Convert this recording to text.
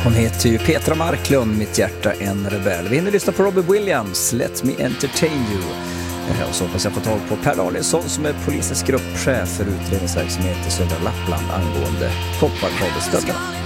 Hon heter ju Petra Marklund, Mitt hjärta en rebell. Vi hinner lyssna på Robbie Williams, Let me entertain you. Och så hoppas jag få tag på Per Danielsson som är polisens gruppchef för utredningsverksamhet i södra Lappland angående kopparkabelstölderna.